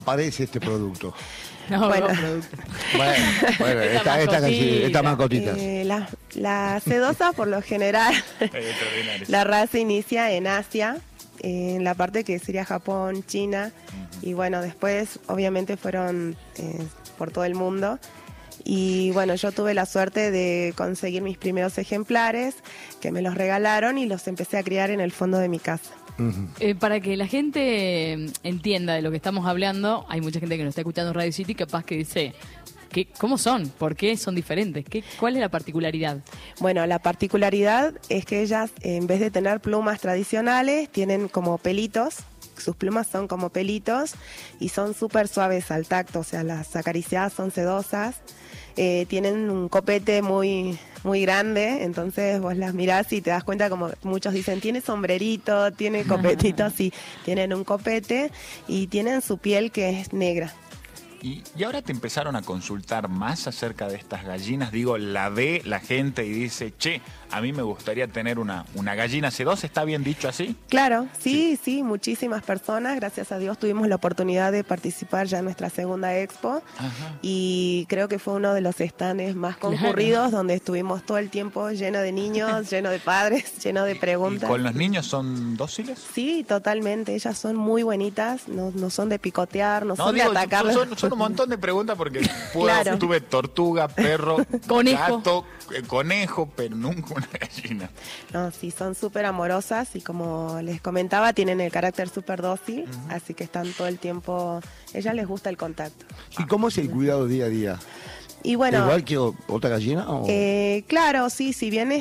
Parece este producto. No, Bueno. Bueno, estas mascotitas. La sedosa, por lo general, la raza inicia en Asia, en la parte que sería Japón, China, y bueno, después obviamente fueron por todo el mundo. Y bueno, yo tuve la suerte de conseguir mis primeros ejemplares, que me los regalaron y los empecé a criar en el fondo de mi casa. Para que la gente entienda de lo que estamos hablando, hay mucha gente que nos está escuchando en Radio City capaz que dice, ¿cómo son? ¿Por qué son diferentes? ¿Cuál es la particularidad? Bueno, la particularidad es que ellas, en vez de tener plumas tradicionales, tienen como pelitos. Sus plumas son como pelitos y son súper suaves al tacto, o sea, las acariciadas son sedosas. Tienen un copete muy grande, entonces vos las mirás y te das cuenta, como muchos dicen, tiene sombrerito, tiene copetito, sí, tienen un copete y tienen su piel que es negra. Y ahora te empezaron a consultar más acerca de estas gallinas. Digo, la ve la gente y dice, che, a mí me gustaría tener una gallina sedosa. ¿Está bien dicho así? Claro, sí, muchísimas personas. Gracias a Dios tuvimos la oportunidad de participar ya en nuestra segunda expo. Ajá. Y creo que fue uno de los stands más concurridos, donde estuvimos todo el tiempo lleno de niños, lleno de padres, lleno de preguntas. ¿Y con los niños son dóciles? Sí, totalmente. Ellas son muy bonitas, no son de picotear, no son de atacar. Son un montón de preguntas porque Claro. tuve tortuga, perro, Conejo. gato, conejo, pero nunca una gallina. No, sí, son súper amorosas y como les comentaba, tienen el carácter súper dócil, así que están todo el tiempo, ellas les gusta el contacto. ¿Y cómo es el cuidado día a día? Y bueno, ¿Igual que otra gallina? ¿O? claro, sí, si bien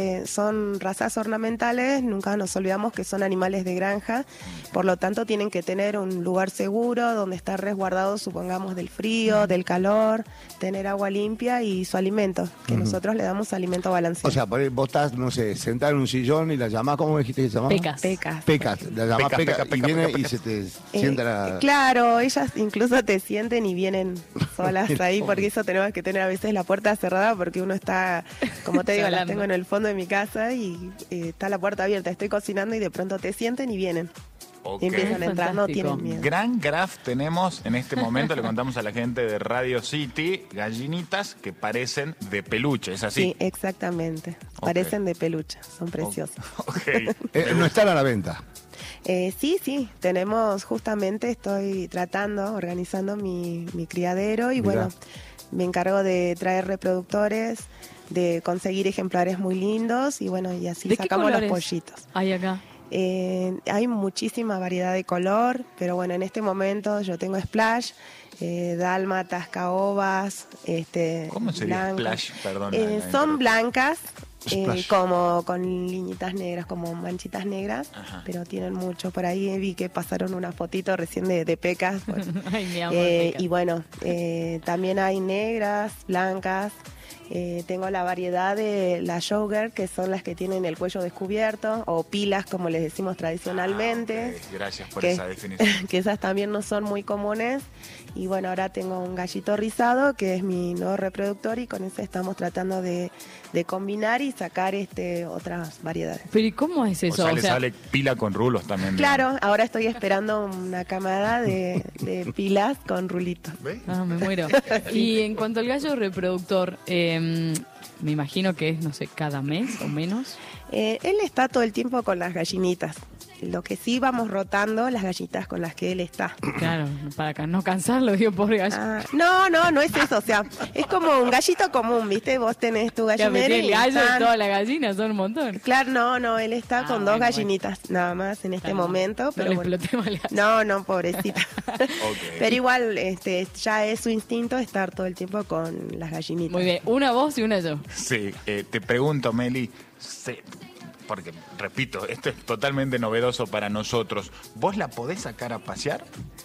son razas ornamentales, nunca nos olvidamos que son animales de granja, por lo tanto tienen que tener un lugar seguro donde estar resguardados, supongamos, del frío, del calor, tener agua limpia y su alimento, que nosotros le damos alimento balanceado. O sea, por ahí vos estás, no sé, sentada en un sillón y la llamás, ¿cómo me dijiste que se llamaba? Pecas. Pecas. La llamás Peca, Peca, y viene peca. y se te sienta la... Claro, ellas incluso te sienten y vienen solas ahí, porque eso tenemos que tener a veces la puerta cerrada, porque uno está, como te digo, las Charlando. tengo en el fondo de mi casa y está la puerta abierta, estoy cocinando y de pronto te sienten y vienen. Ok. Y empiezan a entrar, no Fantástico. tienen miedo. Gran graph tenemos en este momento, le contamos a la gente de Radio City, gallinitas que parecen de peluche, ¿es así? Sí, exactamente. Ok. Parecen de peluche, son preciosas. Ok. no están a la venta. Sí, tenemos, justamente estoy organizando mi criadero y Mirá. bueno, me encargo de traer reproductores, de conseguir ejemplares muy lindos y bueno, y así ¿De qué sacamos los colores pollitos. hay acá? Hay muchísima variedad de color, pero bueno, en este momento yo tengo splash, dálmatas, caobas, ¿Cómo sería blancas. splash? Perdón. Son blancas, Splash. como con liñitas negras, como manchitas negras, Ajá. pero tienen mucho. Por ahí vi que pasaron una fotito recién de pecas. Bueno. Ay, mi amor, Peca. Y bueno, también hay negras, blancas. Tengo la variedad de las Jogger, que son las que tienen el cuello descubierto, o pilas, como les decimos tradicionalmente. Ok, gracias por que, esa definición. que esas también no son muy comunes. Y bueno, ahora tengo un gallito rizado, que es mi nuevo reproductor, y con ese estamos tratando de combinar y sacar otras variedades. Pero ¿y cómo es eso? O sea, sale pila con rulos también. Claro, ahora estoy esperando una camada de pilas con rulitos. ¿Ves? me muero. Y en cuanto al gallo reproductor, me imagino que es, no sé, cada mes o menos. Él está todo el tiempo con las gallinitas. Lo que sí vamos rotando las gallitas con las que él está. Claro, para no cansarlo, digo, pobre gallo. No es eso, o sea, es como un gallito común, ¿viste? Vos tenés tu Ya metí gallinero el y gallo y están... todas las gallinas, son un montón. Claro, no, él está con dos bueno, gallinitas nada más en este Está bien. momento, pero no bueno. le explotemos el gallo. No, pobrecita. Ok. Pero igual, ya es su instinto estar todo el tiempo con las gallinitas. Muy bien, una vos y una yo. Sí, te pregunto, Meli, porque, repito, esto es totalmente novedoso para nosotros. ¿Vos la podés sacar a pasear?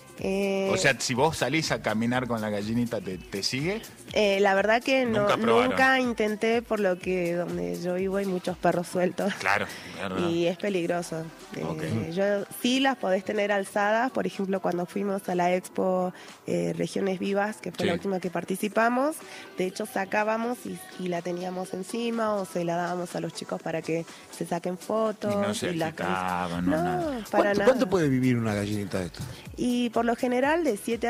O sea, si vos salís a caminar con la gallinita, ¿te sigue? La verdad que Nunca probaron. nunca intenté, por lo que donde yo vivo hay muchos perros sueltos. Claro. Y es peligroso. Ok. Sí las podés tener alzadas, por ejemplo, cuando fuimos a la Expo Regiones Vivas, que fue Sí. la última que participamos, de hecho sacábamos y la teníamos encima o se la dábamos a los chicos para que se saquen fotos. Y no se la agitaban, no, No, nada. para nada. ¿Cuánto puede vivir una gallinita de esto? Y por lo general de 7